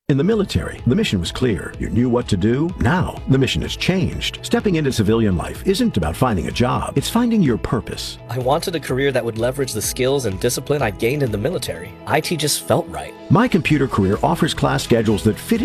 In the military, the mission was clear. You knew what to do. Now, the mission has changed. Stepping into civilian life isn't about finding a job. It's finding your purpose. I wanted a career that would leverage the skills and discipline I gained in the military. IT just felt right. My Computer Career offers class schedules that fit